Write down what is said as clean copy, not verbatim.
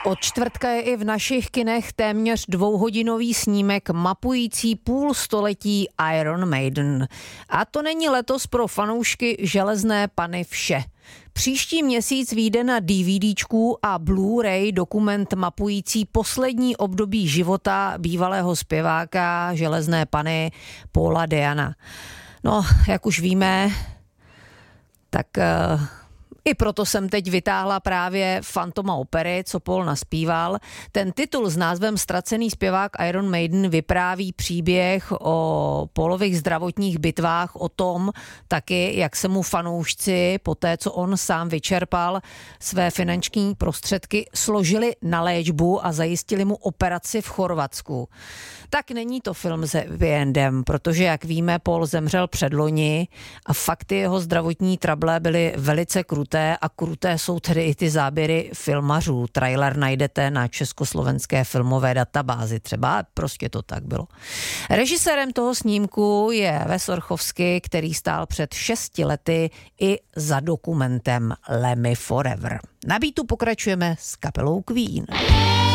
Od čtvrtka je i v našich kinech téměř 2hodinový snímek mapující půl století Iron Maiden. A to není letos pro fanoušky Železné Panny vše. Příští měsíc vyjde na DVDčku a Blu-ray dokument mapující poslední období života bývalého zpěváka Železné Panny Paula Diana. No, jak už víme, tak i proto jsem teď vytáhla právě Fantoma opery, co Paul naspíval. Ten titul s názvem Ztracený zpěvák Iron Maiden vypráví příběh o Paulových zdravotních bitvách, o tom taky, jak se mu fanoušci po té, co on sám vyčerpal své finanční prostředky, složili na léčbu a zajistili mu operaci v Chorvatsku. Tak není to film s happy endem, protože, jak víme, Paul zemřel předloni a fakty jeho zdravotní trable byly velice kruté a kruté jsou tedy i ty záběry filmařů. Trailer najdete na československé filmové databázi třeba, prostě to tak bylo. Režisérem toho snímku je Wes Orchovsky, který stál před 6 lety i za dokumentem Lemmy Forever. Na beatu pokračujeme s kapelou Queen.